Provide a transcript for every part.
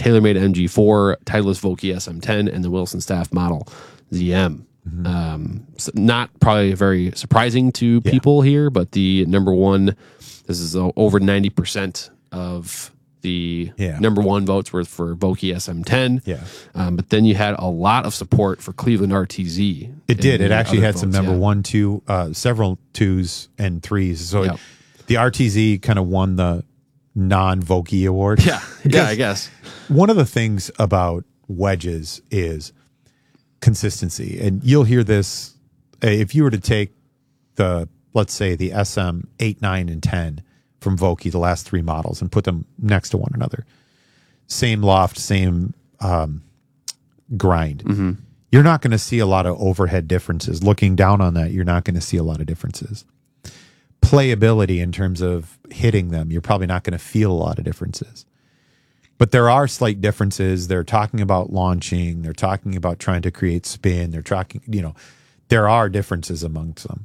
TaylorMade MG4, Titleist Vokey SM10, and the Wilson Staff model ZM. So not probably very surprising to people here, but the number one, this is over 90% of the number one votes were for Vokey SM10. Yeah. But then you had a lot of support for Cleveland RTZ. It did. It actually had some number one, two, several twos and threes. So the RTZ kind of won the non-Vokey award. Yeah, I guess. One of the things about wedges is consistency. And you'll hear this if you were to take let's say the SM 8, 9, and 10 from Vokey, the last three models, and put them next to one another. Same loft, same grind. You're not going to see a lot of overhead differences. Looking down on that, you're not going to see a lot of differences. Playability in terms of hitting them, you're probably not going to feel a lot of differences. But there are slight differences. They're talking about launching. They're talking about trying to create spin. They're talking, there are differences amongst them.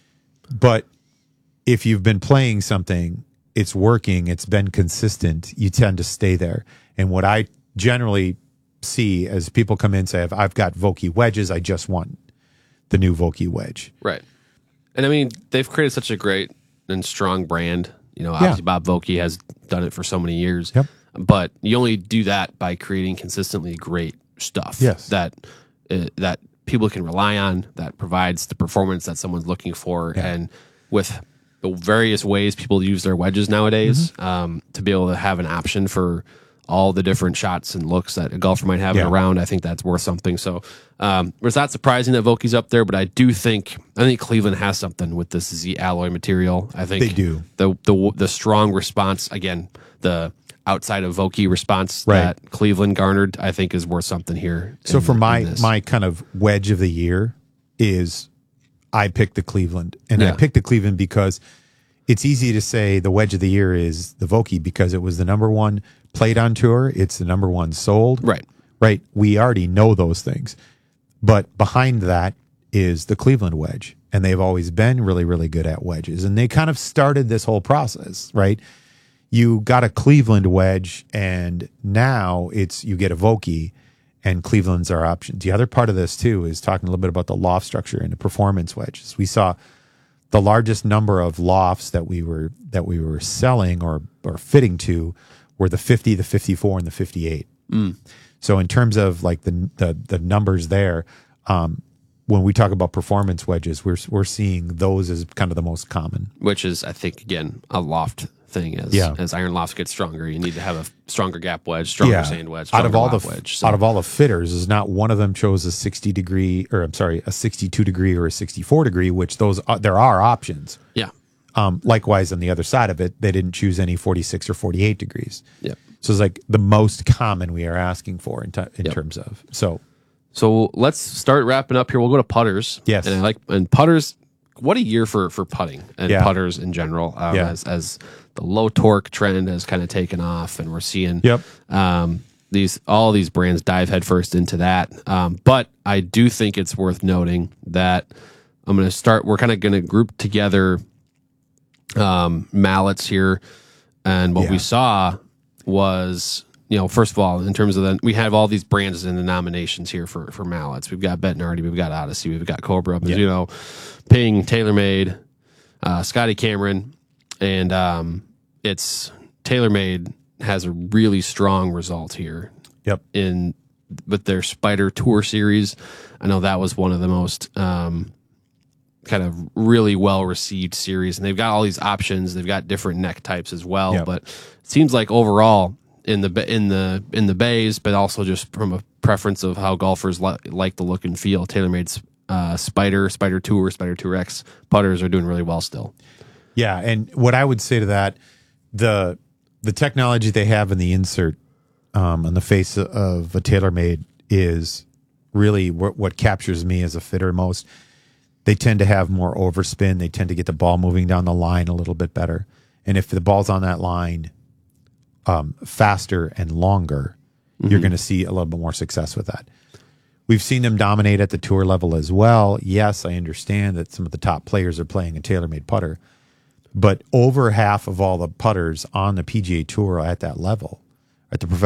But if you've been playing something, it's working, it's been consistent, you tend to stay there. And what I generally see as people come in and say, I've got Vokey wedges, I just want the new Vokey wedge. Right. And I mean, they've created such a great and strong brand. Obviously Bob Vokey has done it for so many years. Yep. But you only do that by creating consistently great stuff that people can rely on, that provides the performance that someone's looking for. And with the various ways people use their wedges nowadays, to be able to have an option for all the different shots and looks that a golfer might have in a round, I think that's worth something. So it's not surprising that Vokey's up there, but I think Cleveland has something with this Z alloy material. I think they do. The strong response, again, the outside of Vokey response that Cleveland garnered, I think is worth something here. So for my kind of wedge of the year is I picked the Cleveland. And I picked the Cleveland because it's easy to say the wedge of the year is the Vokey because it was the number one played on tour. It's the number one sold. Right. We already know those things. But behind that is the Cleveland wedge. And they've always been really, really good at wedges. And they kind of started this whole process, right? You got a Cleveland wedge, and now you get a Vokey, and Cleveland's our option. The other part of this, too, is talking a little bit about the loft structure and the performance wedges. We saw the largest number of lofts that we were selling or fitting to were the 50, the 54, and the 58. So in terms of like the numbers there, when we talk about performance wedges, we're seeing those as kind of the most common. Which is, I think, again, a loft thing. As iron lofts get stronger, you need to have a stronger gap wedge, stronger sand wedge, stronger wedge. Out of all the fitters, is not one of them chose a 62 degree or a 64 degree, which there are options. Yeah. Likewise, on the other side of it, they didn't choose any 46 or 48 degrees. Yeah. So it's like the most common we are asking for in terms of So let's start wrapping up here. We'll go to putters. Yes. And putters. What a year for putting and putters in general. As the low torque trend has kind of taken off, and we're seeing all these brands dive headfirst into that. But I do think it's worth noting that we're kind of going to group together mallets here, and what we saw was, first of all, in terms of we have all these brands in the nominations here for mallets. We've got Bettinardi, we've got Odyssey, we've got Cobra, Ping, TaylorMade, Scotty Cameron, and it's TaylorMade has a really strong result here. With their Spider Tour series. I know that was one of the most kind of really well received series, and they've got all these options. They've got different neck types as well, but it seems like overall in the bays, but also just from a preference of how golfers like the look and feel, TaylorMade's Spider Tour, Spider Tour X putters are doing really well still. Yeah, and what I would say to that, the technology they have in the insert on the face of a TaylorMade is really what captures me as a fitter most. They tend to have more overspin. They tend to get the ball moving down the line a little bit better. And if the ball's on that line faster and longer, you're going to see a little bit more success with that. We've seen them dominate at the tour level as well. Yes, I understand that some of the top players are playing a TaylorMade putter, but over half of all the putters on the PGA Tour are at that level, at the professional